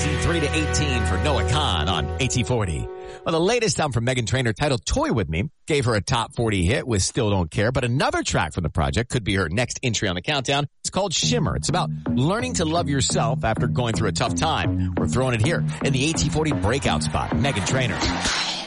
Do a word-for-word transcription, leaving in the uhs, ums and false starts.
twenty-three to eighteen for Noah Khan on A T forty. Well, the latest album from Meghan Trainor, titled Toy With Me, gave her a top forty hit with Still Don't Care, but another track from the project could be her next entry on the countdown. It's called Shimmer. It's about learning to love yourself after going through a tough time. We're throwing it here in the A T forty breakout spot. Meghan Trainor.